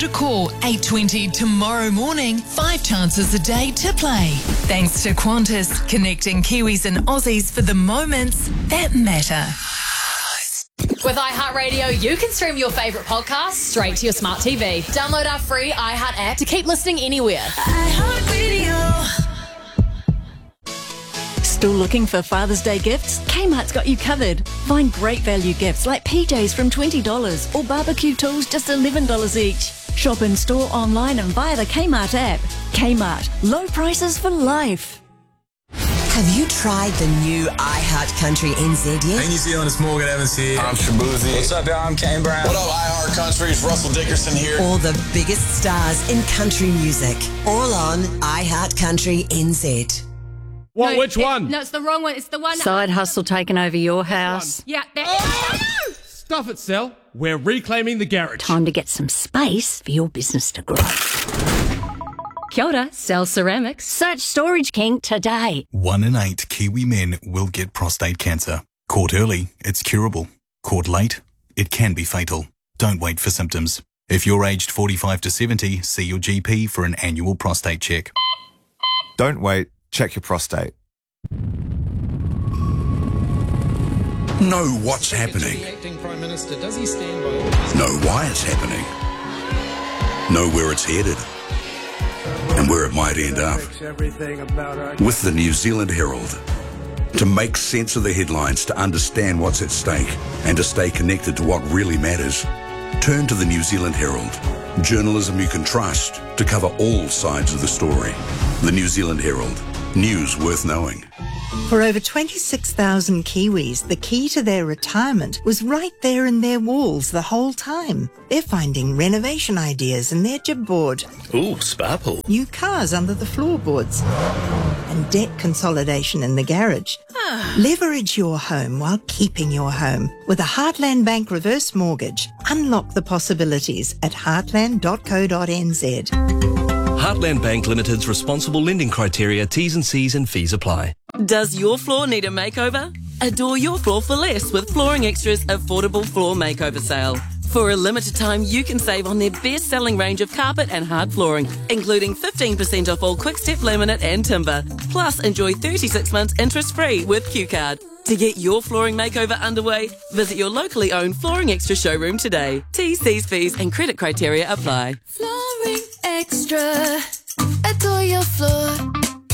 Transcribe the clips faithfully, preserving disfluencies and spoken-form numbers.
to call eight twenty tomorrow morning. Five chances a day to play. Thanks to Qantas, connecting Kiwis and Aussies for the moments that matter. With iHeartRadio, you can stream your favourite podcasts straight to your smart T V. Download our free iHeart app to keep listening anywhere. iHeartRadio. Still looking for Father's Day gifts? Kmart's got you covered. Find great value gifts like P Js from twenty dollars or barbecue tools just eleven dollars each. Shop in store, online and via the Kmart app. Kmart. Low prices for life. Have you tried the new iHeart Country N Z yet? Hey New Zealand, it's Morgan Evans here. I'm Shabuzi. What's up, y'all? I'm Kane Brown. What up, iHeart Country? It's Russell Dickerson here. All the biggest stars in country music. All on iHeart Country N Z. What? No, which it, one? No, it's the wrong one. It's the one. Side hustle taking over your house. Yeah. That, Oh! Stuff it, Sel. We're reclaiming the garage. Time to get some space for your business to grow. Kia ora, Cell Ceramics. Search Storage King today. One in eight Kiwi men will get prostate cancer. Caught early, it's curable. Caught late, it can be fatal. Don't wait for symptoms. If you're aged forty-five to seventy, see your G P for an annual prostate check. Don't wait. Check your prostate. Know what's happening. Know why it's happening. Know where it's headed. And where it might end up. With the New Zealand Herald. To make sense of the headlines, to understand what's at stake, and to stay connected to what really matters, turn to the New Zealand Herald. Journalism you can trust to cover all sides of the story. The New Zealand Herald. News worth knowing. For over twenty-six thousand Kiwis, the key to their retirement was right there in their walls the whole time. They're finding renovation ideas in their jib board. Ooh, spa pool. New cars under the floorboards. And debt consolidation in the garage. Leverage your home while keeping your home. With a Heartland Bank reverse mortgage. Unlock the possibilities at heartland dot co dot n z. Heartland Bank Limited's responsible lending criteria, T's and C's and fees apply. Does your floor need a makeover? Adore your floor for less with Flooring Extra's affordable floor makeover sale. For a limited time, you can save on their best-selling range of carpet and hard flooring, including fifteen percent off all Quickstep laminate and timber. Plus, enjoy thirty-six months interest-free with Q Card. To get your flooring makeover underway, visit your locally owned Flooring Extra showroom today. T's, C's, fees and credit criteria apply. Flooring Extra. Adore your floor.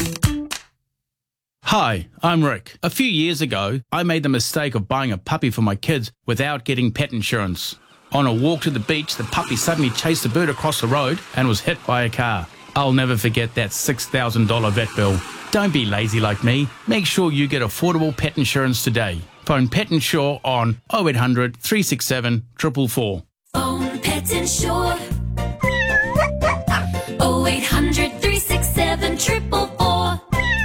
Hi, I'm Rick. A few years ago, I made the mistake of buying a puppy for my kids without getting pet insurance. On a walk to the beach, the puppy suddenly chased a bird across the road and was hit by a car. I'll never forget that six thousand dollars vet bill. Don't be lazy like me. Make sure you get affordable pet insurance today. Phone Pet Insure on oh eight hundred, three six seven, four four four. Phone Pet Insure. oh eight hundred, three six seven, four four four.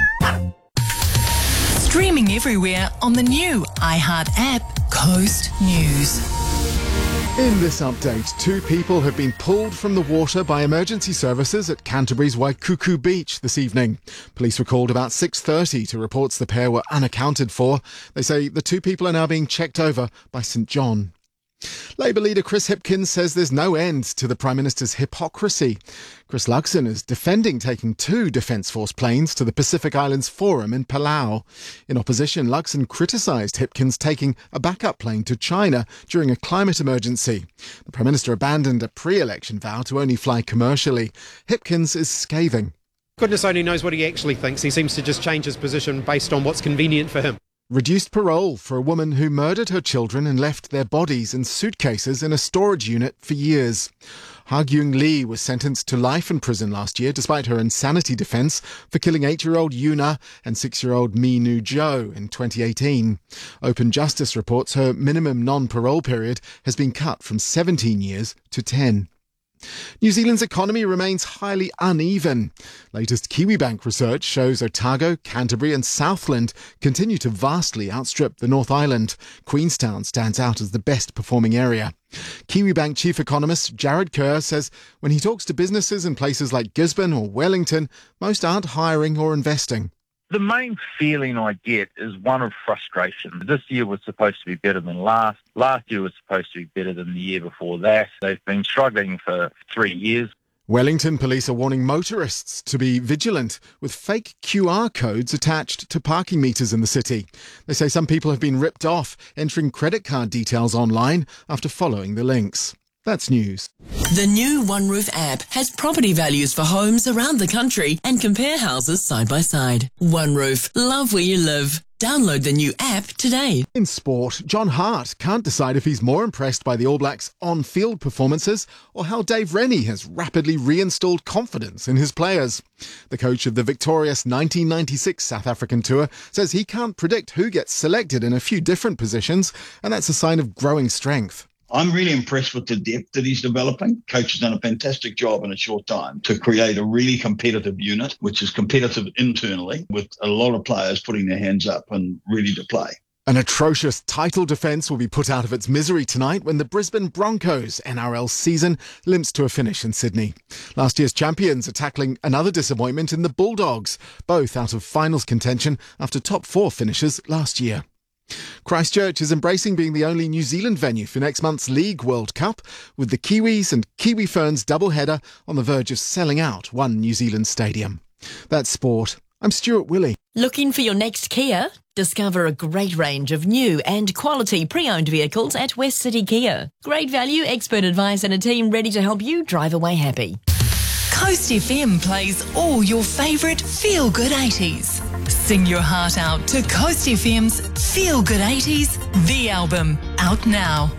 Streaming everywhere on the new iHeart app, Coast News. In this update, two people have been pulled from the water by emergency services at Canterbury's Waikuku Beach this evening. Police were called about six thirty to reports the pair were unaccounted for. They say the two people are now being checked over by St John. Labour leader Chris Hipkins says there's no end to the Prime Minister's hypocrisy. Chris Luxon is defending taking two Defence Force planes to the Pacific Islands Forum in Palau. In opposition, Luxon criticised Hipkins taking a backup plane to China during a climate emergency. The Prime Minister abandoned a pre-election vow to only fly commercially. Hipkins is scathing. Goodness only knows what he actually thinks. He seems to just change his position based on what's convenient for him. Reduced parole for a woman who murdered her children and left their bodies in suitcases in a storage unit for years. Ha Gyung Lee was sentenced to life in prison last year despite her insanity defence for killing eight-year-old Yuna and six-year-old Mi Nu Jo in twenty eighteen. Open Justice reports her minimum non-parole period has been cut from seventeen years to ten. New Zealand's economy remains highly uneven. Latest Kiwibank research shows Otago, Canterbury and Southland continue to vastly outstrip the North Island. Queenstown stands out as the best performing area. Kiwibank chief economist Jared Kerr says when he talks to businesses in places like Gisborne or Wellington, most aren't hiring or investing. The main feeling I get is one of frustration. This year was supposed to be better than last. Last year was supposed to be better than the year before that. They've been struggling for three years. Wellington police are warning motorists to be vigilant with fake Q R codes attached to parking meters in the city. They say some people have been ripped off entering credit card details online after following the links. That's news. The new OneRoof app has property values for homes around the country and compare houses side by side. OneRoof, love where you live. Download the new app today. In sport, John Hart can't decide if he's more impressed by the All Blacks' on-field performances or how Dave Rennie has rapidly reinstalled confidence in his players. The coach of the victorious nineteen ninety-six South African tour says he can't predict who gets selected in a few different positions, and that's a sign of growing strength. I'm really impressed with the depth that he's developing. Coach has done a fantastic job in a short time to create a really competitive unit, which is competitive internally, with a lot of players putting their hands up and ready to play. An atrocious title defence will be put out of its misery tonight when the Brisbane Broncos N R L season limps to a finish in Sydney. Last year's champions are tackling another disappointment in the Bulldogs, both out of finals contention after top four finishes last year. Christchurch is embracing being the only New Zealand venue for next month's League World Cup, with the Kiwis and Kiwi Ferns doubleheader on the verge of selling out one New Zealand stadium. That's sport. I'm Stuart Willey. Looking for your next Kia? Discover a great range of new and quality pre-owned vehicles at West City Kia. Great value, expert advice and a team ready to help you drive away happy. Coast F M plays all your favourite feel-good eighties. Sing your heart out to Coast F M's Feel Good eighties, the album, out now.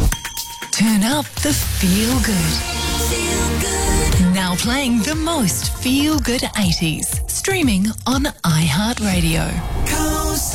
Turn up the feel good. Feel good. Now playing the most feel good eighties. Streaming on iHeartRadio.